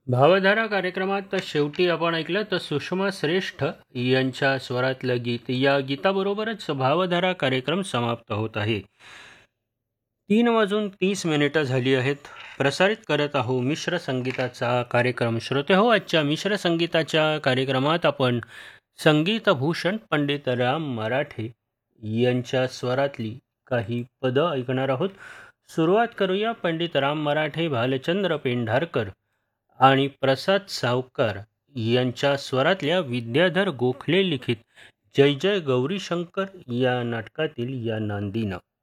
भावधारा कार्यक्रमात शेवटी आपण ऐकलं तर सुषमा श्रेष्ठ यांच्या स्वरातलं गीत. या गीताबरोबरच भावधारा कार्यक्रम समाप्त होत आहे. 3:30 झाली आहेत. प्रसारित करत आहो मिश्र संगीताचा कार्यक्रम. श्रोते हो, आजच्या मिश्र संगीताच्या कार्यक्रमात आपण संगीतभूषण पंडित राम मराठे यांच्या स्वरातली काही पदं ऐकणार आहोत. सुरुवात करूया पंडित राम मराठे, भालचंद्र पेंढारकर आणि प्रसाद सावकार यांच्या स्वरातल्या विद्याधर गोखले लिखित जय जय गौरी शंकर या नाटकातील या नांदीनं.